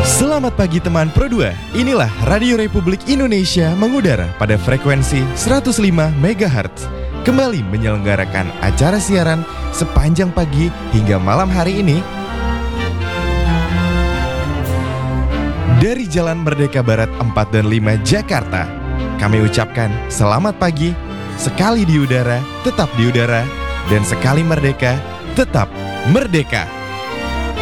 Selamat pagi teman Pro 2. Inilah Radio Republik Indonesia mengudara pada frekuensi 105 MHz. Kembali menyelenggarakan acara siaran sepanjang pagi hingga malam hari ini dari Jalan Merdeka Barat 4 dan 5 Jakarta. Kami ucapkan selamat pagi, sekali di udara, tetap di udara, dan sekali merdeka, tetap merdeka.